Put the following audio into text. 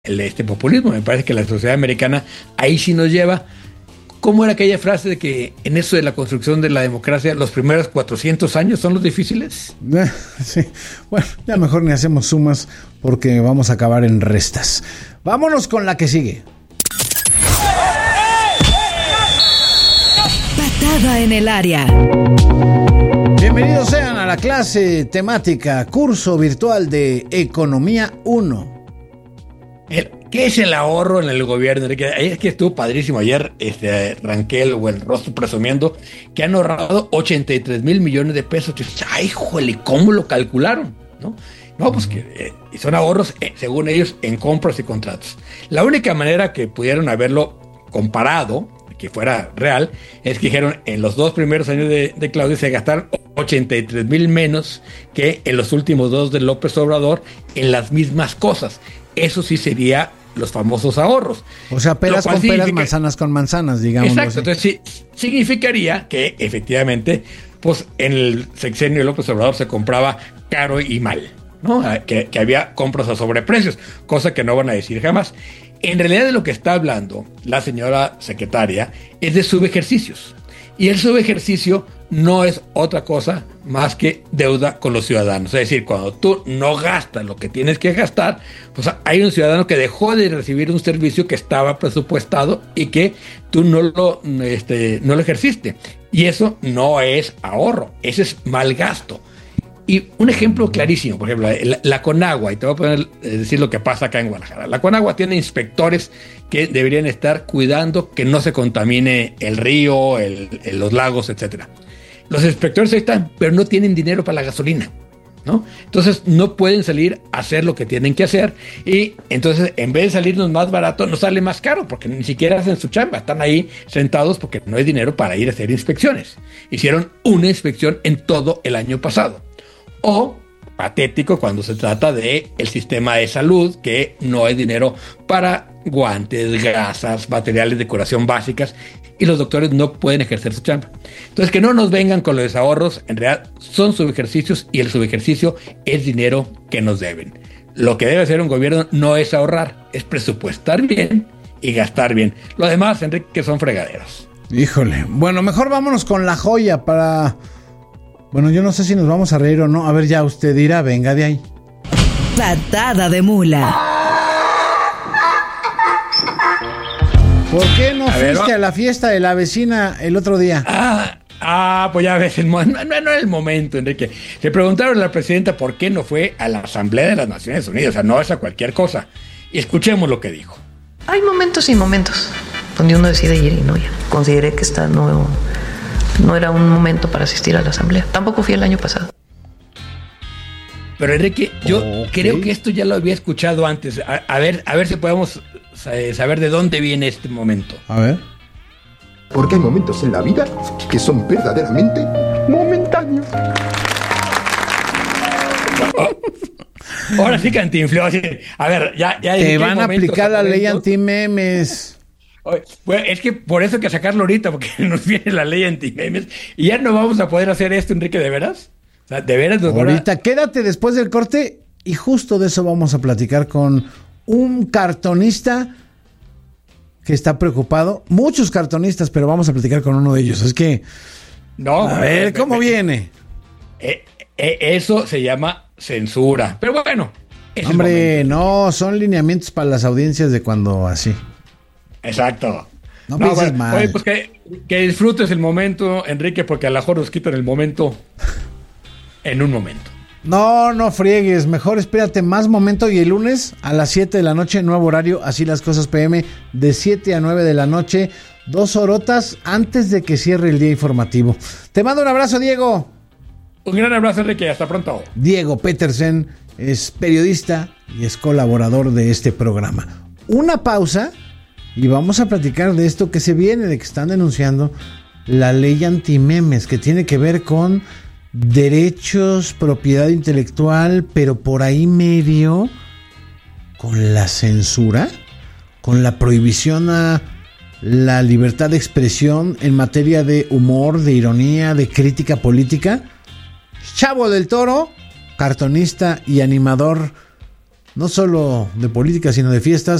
este populismo. Me parece que la sociedad americana ahí sí nos lleva. ¿Cómo era aquella frase de que en eso de la construcción de la democracia los primeros 400 años son los difíciles? Sí, bueno, ya mejor ni hacemos sumas porque vamos a acabar en restas. Vámonos con la que sigue. Patada en el área. Bienvenidos sean a la clase temática, curso virtual de Economía 1. ¿Qué es el ahorro en el gobierno? Es que estuvo padrísimo ayer, Ranquel o el Rostro presumiendo que han ahorrado 83 mil millones de pesos. Ay, jole, ¿cómo lo calcularon? No, pues que son ahorros, según ellos, en compras y contratos. La única manera que pudieron haberlo comparado, que fuera real, es que dijeron en los 2 primeros años de Claudia se gastaron 83 mil menos que en los últimos 2 de López Obrador en las mismas cosas. Eso sí sería los famosos ahorros. O sea, peras con peras, manzanas con manzanas, digamos. Exacto, entonces sí, significaría que efectivamente, pues en el sexenio de López Obrador se compraba caro y mal, ¿no? Que había compras a sobreprecios, cosa que no van a decir jamás. En realidad de lo que está hablando la señora secretaria es de subejercicios. Y el subejercicio no es otra cosa más que deuda con los ciudadanos. Es decir, cuando tú no gastas lo que tienes que gastar, pues hay un ciudadano que dejó de recibir un servicio que estaba presupuestado y que tú no lo ejerciste. Y eso no es ahorro, ese es mal gasto. Y un ejemplo clarísimo, por ejemplo, la Conagua, y te voy a poner decir lo que pasa acá en Guadalajara. La Conagua tiene inspectores que deberían estar cuidando que no se contamine el río, los lagos, etcétera. Los inspectores ahí están, pero no tienen dinero para la gasolina, ¿no? Entonces no pueden salir a hacer lo que tienen que hacer y entonces en vez de salirnos más barato, nos sale más caro porque ni siquiera hacen su chamba, están ahí sentados porque no hay dinero para ir a hacer inspecciones. Hicieron una inspección en todo el año pasado. O patético cuando se trata de el sistema de salud, que no hay dinero para guantes, gasas, materiales de curación básicas, y los doctores no pueden ejercer su chamba. Entonces, que no nos vengan con los ahorros, en realidad son subejercicios, y el subejercicio es dinero que nos deben. Lo que debe hacer un gobierno no es ahorrar, es presupuestar bien y gastar bien. Lo demás, Enrique, son fregaderos. Híjole, bueno, mejor vámonos con la joya para... Bueno, yo no sé si nos vamos a reír o no. A ver, ya usted dirá, venga de ahí. Patada de mula. ¿Por qué no fuiste a la fiesta de la vecina el otro día? Pues ya ves, no era el momento, Enrique. Le preguntaron a la presidenta por qué no fue a la Asamblea de las Naciones Unidas. O sea, no es a cualquier cosa. Y escuchemos lo que dijo. Hay momentos y momentos donde uno decide ir y no ir. Consideré que esta no era un momento para asistir a la asamblea. Tampoco fui el año pasado. Pero Enrique, yo creo que esto ya lo había escuchado antes. A ver si podemos saber de dónde viene este momento. A ver. Porque hay momentos en la vida que son verdaderamente momentáneos. Ahora sí, Cantinflón. A ver, ya te van a aplicar la ley anti-memes. Bueno, es que por eso hay que sacarlo ahorita, porque nos viene la ley anti-memes y ya no vamos a poder hacer esto, Enrique, ¿de veras? O sea, ¿de veras? Ahorita quédate después del corte y justo de eso vamos a platicar con un cartonista que está preocupado. Muchos cartonistas, pero vamos a platicar con uno de ellos. Es que, a ver, ¿cómo viene? Eso se llama censura. Pero bueno. Hombre, no, son lineamientos para las audiencias de cuando así. Exacto. No pienses mal. Oye, pues que disfrutes el momento, Enrique, porque a lo mejor nos quitan el momento en un momento. No friegues, mejor espérate más momento y el lunes a las 7 de la noche, nuevo horario, Así las Cosas PM, de 7 a 9 de la noche, 2 horotas antes de que cierre el día informativo. Te mando un abrazo, Diego. Un gran abrazo, Enrique, hasta pronto. Diego Petersen es periodista y es colaborador de este programa. Una pausa y vamos a platicar de esto que se viene, de que están denunciando la ley antimemes, que tiene que ver con derechos, propiedad intelectual, pero por ahí medio con la censura, con la prohibición a la libertad de expresión en materia de humor, de ironía, de crítica política. Chavo del Toro, cartonista y animador no solo de política, sino de fiestas,